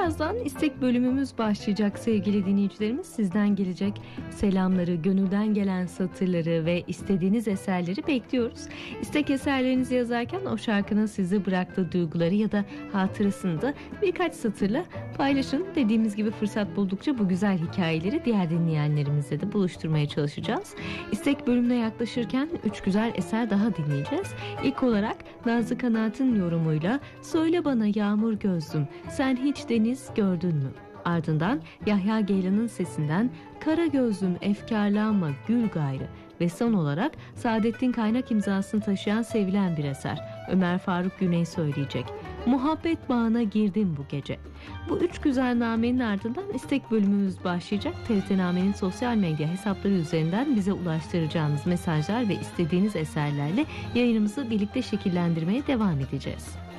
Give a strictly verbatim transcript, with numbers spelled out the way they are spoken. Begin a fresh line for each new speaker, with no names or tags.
Birazdan istek bölümümüz başlayacak sevgili dinleyicilerimiz. Sizden gelecek selamları, gönülden gelen satırları ve istediğiniz eserleri bekliyoruz. İstek eserlerinizi yazarken o şarkının size bıraktığı duyguları ya da hatırasını da birkaç satırla paylaşın. Dediğimiz gibi fırsat buldukça bu güzel hikayeleri diğer dinleyenlerimizle de buluşturmaya çalışacağız. İstek bölümüne yaklaşırken üç güzel eser daha dinleyeceğiz. İlk olarak Nazlı Kanaat'ın yorumuyla "Söyle bana yağmur gözlüm, sen hiç deniz gördün mü?" Ardından Yahya Geylan'ın sesinden "Kara gözlüm efkarlanma gül gayrı" ve son olarak Saadettin Kaynak imzasını taşıyan sevilen bir eser Ömer Faruk Güney söyleyecek. "Muhabbet bağına girdim bu gece." Bu üç güzel namenin ardından istek bölümümüz başlayacak. T R T Name'nin sosyal medya hesapları üzerinden bize ulaştıracağınız mesajlar ve istediğiniz eserlerle yayınımızı birlikte şekillendirmeye devam edeceğiz.